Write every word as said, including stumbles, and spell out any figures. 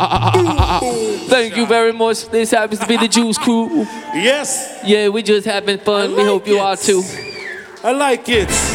Thank you very much. This happens to be the Juice Crew. Yes. Yeah, we just having fun. I We hope like you it. are too. I like it.